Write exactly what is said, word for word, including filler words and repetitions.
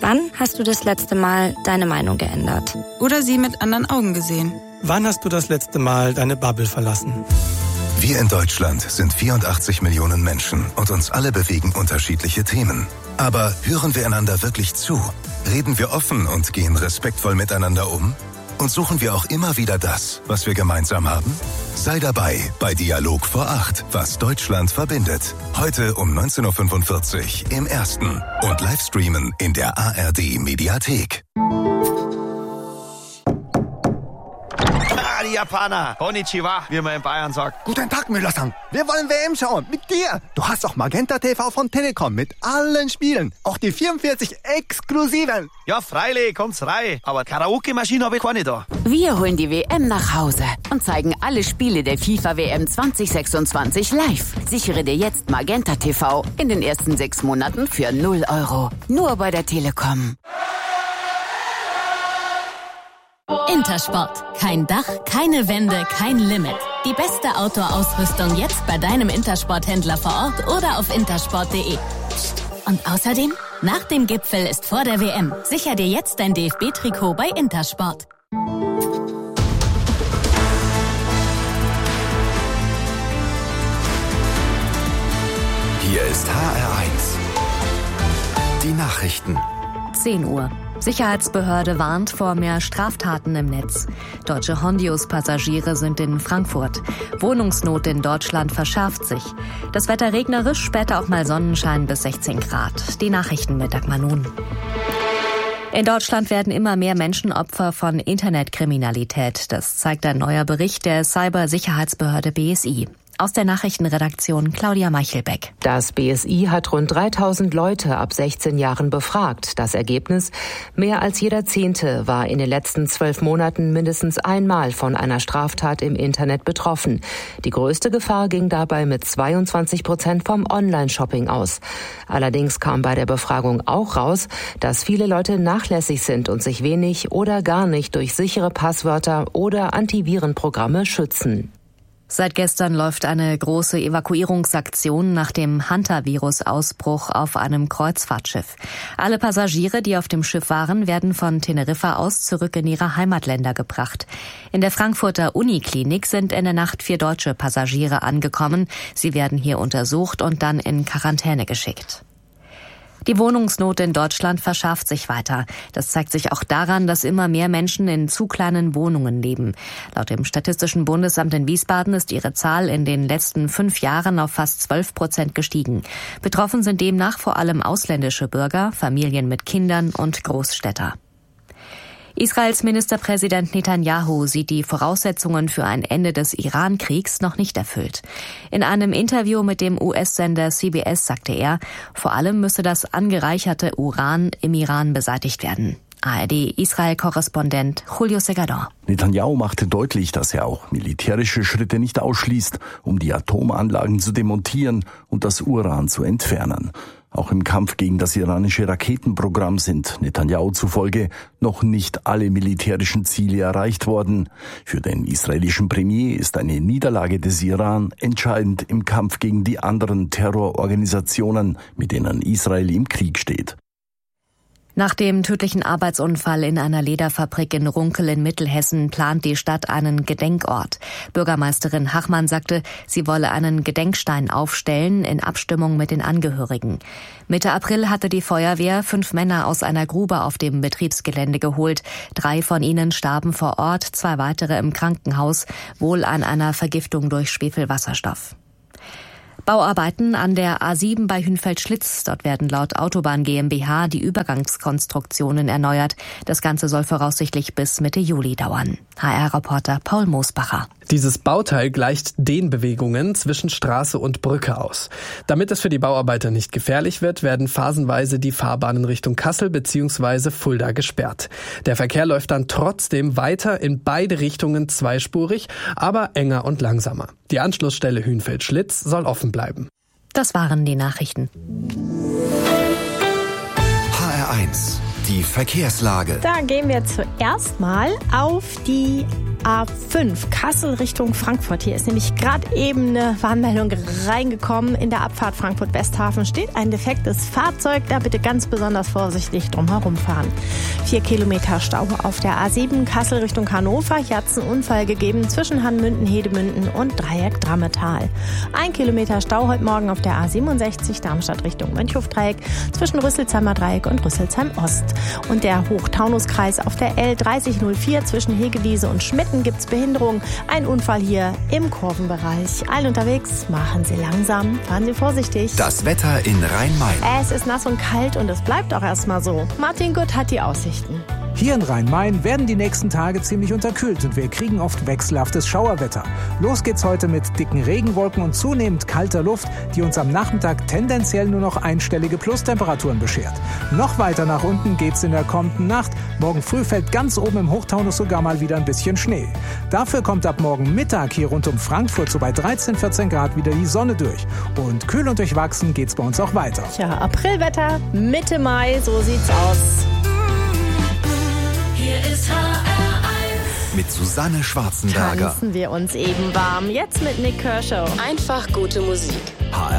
Wann hast du das letzte Mal deine Meinung geändert? Oder sie mit anderen Augen gesehen? Wann hast du das letzte Mal deine Bubble verlassen? Wir in Deutschland sind vierundachtzig Millionen Menschen und uns alle bewegen unterschiedliche Themen. Aber hören wir einander wirklich zu? Reden wir offen und gehen respektvoll miteinander um? Und suchen wir auch immer wieder das, was wir gemeinsam haben? Sei dabei bei Dialog vor acht, was Deutschland verbindet. Heute um neunzehn Uhr fünfundvierzig im Ersten und Livestreamen in der A R D-Mediathek. Ah, die Japaner. Konnichiwa, wie man in Bayern sagt. Guten Tag, Müller-san. Wir wollen W M schauen. Mit dir. Du hast doch Magenta T V von Telekom mit allen Spielen. Auch die vierundvierzig exklusiven. Ja, freilich, kommt's rein. Aber Karaoke-Maschine habe ich keine da. Wir holen die W M nach Hause und zeigen alle Spiele der FIFA W M zwanzig sechsundzwanzig live. Sichere dir jetzt Magenta T V in den ersten sechs Monaten für null Euro. Nur bei der Telekom. Intersport. Kein Dach, keine Wände, kein Limit. Die beste Outdoor-Ausrüstung jetzt bei deinem Intersport-Händler vor Ort oder auf intersport punkt de. Und außerdem, nach dem Gipfel ist vor der W M. Sicher dir jetzt dein D F B-Trikot bei Intersport. Hier ist H R eins. Die Nachrichten. zehn Uhr. Sicherheitsbehörde warnt vor mehr Straftaten im Netz. Deutsche Hondius-Passagiere sind in Frankfurt. Wohnungsnot in Deutschland verschärft sich. Das Wetter regnerisch, später auch mal Sonnenschein bis sechzehn Grad. Die Nachrichten mit Dagmar Nun. In Deutschland werden immer mehr Menschen Opfer von Internetkriminalität. Das zeigt ein neuer Bericht der Cybersicherheitsbehörde B S I. Aus der Nachrichtenredaktion Claudia Meichelbeck. Das B S I hat rund dreitausend Leute ab sechzehn Jahren befragt. Das Ergebnis? Mehr als jeder Zehnte war in den letzten zwölf Monaten mindestens einmal von einer Straftat im Internet betroffen. Die größte Gefahr ging dabei mit zweiundzwanzig Prozent vom Online-Shopping aus. Allerdings kam bei der Befragung auch raus, dass viele Leute nachlässig sind und sich wenig oder gar nicht durch sichere Passwörter oder Antivirenprogramme schützen. Seit gestern läuft eine große Evakuierungsaktion nach dem Hantavirus-Ausbruch auf einem Kreuzfahrtschiff. Alle Passagiere, die auf dem Schiff waren, werden von Teneriffa aus zurück in ihre Heimatländer gebracht. In der Frankfurter Uniklinik sind in der Nacht vier deutsche Passagiere angekommen. Sie werden hier untersucht und dann in Quarantäne geschickt. Die Wohnungsnot in Deutschland verschärft sich weiter. Das zeigt sich auch daran, dass immer mehr Menschen in zu kleinen Wohnungen leben. Laut dem Statistischen Bundesamt in Wiesbaden ist ihre Zahl in den letzten fünf Jahren auf fast zwölf Prozent gestiegen. Betroffen sind demnach vor allem ausländische Bürger, Familien mit Kindern und Großstädter. Israels Ministerpräsident Netanyahu sieht die Voraussetzungen für ein Ende des Iran-Kriegs noch nicht erfüllt. In einem Interview mit dem U S-Sender C B S sagte er, vor allem müsse das angereicherte Uran im Iran beseitigt werden. A R D-Israel-Korrespondent Julio Segador. Netanyahu machte deutlich, dass er auch militärische Schritte nicht ausschließt, um die Atomanlagen zu demontieren und das Uran zu entfernen. Auch im Kampf gegen das iranische Raketenprogramm sind Netanyahu zufolge noch nicht alle militärischen Ziele erreicht worden. Für den israelischen Premier ist eine Niederlage des Iran entscheidend im Kampf gegen die anderen Terrororganisationen, mit denen Israel im Krieg steht. Nach dem tödlichen Arbeitsunfall in einer Lederfabrik in Runkel in Mittelhessen plant die Stadt einen Gedenkort. Bürgermeisterin Hachmann sagte, sie wolle einen Gedenkstein aufstellen in Abstimmung mit den Angehörigen. Mitte April hatte die Feuerwehr fünf Männer aus einer Grube auf dem Betriebsgelände geholt. Drei von ihnen starben vor Ort, zwei weitere im Krankenhaus, wohl an einer Vergiftung durch Schwefelwasserstoff. Bauarbeiten an der A sieben bei Hünfeld-Schlitz. Dort werden laut Autobahn GmbH die Übergangskonstruktionen erneuert. Das Ganze soll voraussichtlich bis Mitte Juli dauern. H R-Reporter Paul Moosbacher. Dieses Bauteil gleicht den Bewegungen zwischen Straße und Brücke aus. Damit es für die Bauarbeiter nicht gefährlich wird, werden phasenweise die Fahrbahnen Richtung Kassel bzw. Fulda gesperrt. Der Verkehr läuft dann trotzdem weiter in beide Richtungen zweispurig, aber enger und langsamer. Die Anschlussstelle Hünfeld-Schlitz soll offen bleiben. Das waren die Nachrichten. H R eins. Die Verkehrslage. Da gehen wir zuerst mal auf die A fünf, Kassel Richtung Frankfurt. Hier ist nämlich gerade eben eine Warnmeldung reingekommen. In der Abfahrt Frankfurt-Westhafen steht ein defektes Fahrzeug. Da bitte ganz besonders vorsichtig drum herum fahren. Vier Kilometer Stau auf der A sieben, Kassel Richtung Hannover. Hier hat es einen Unfall gegeben zwischen Hanmünden, Hedemünden und Dreieck Drammetal. Ein Kilometer Stau heute Morgen auf der A siebenundsechzig, Darmstadt Richtung Mönchhofdreieck, zwischen Rüsselsheimer Dreieck und Rüsselsheim Ost. Und der Hochtaunuskreis auf der L dreißig null vier zwischen Hegewiese und Schmitten gibt's Behinderung. Ein Unfall hier im Kurvenbereich. Allen unterwegs, machen Sie langsam, fahren Sie vorsichtig. Das Wetter in Rhein-Main. Es ist nass und kalt und es bleibt auch erstmal so. Martin Gutt hat die Aussichten. Hier in Rhein-Main werden die nächsten Tage ziemlich unterkühlt und wir kriegen oft wechselhaftes Schauerwetter. Los geht's heute mit dicken Regenwolken und zunehmend kalter Luft, die uns am Nachmittag tendenziell nur noch einstellige Plustemperaturen beschert. Noch weiter nach unten geht's in der kommenden Nacht. Morgen früh fällt ganz oben im Hochtaunus sogar mal wieder ein bisschen Schnee. Dafür kommt ab morgen Mittag hier rund um Frankfurt so bei dreizehn, vierzehn Grad wieder die Sonne durch. Und kühl und durchwachsen geht's bei uns auch weiter. Tja, Aprilwetter, Mitte Mai, so sieht's aus. Hier ist H R eins. Mit Susanne Schwarzenberger. Tanzen wir uns eben warm. Jetzt mit Nick Kershaw. Einfach gute Musik. H R